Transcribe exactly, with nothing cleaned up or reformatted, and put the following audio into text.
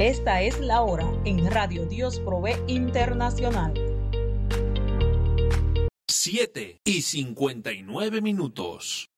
Esta es la hora en Radio Dios Provee Internacional. siete y cincuenta y nueve minutos.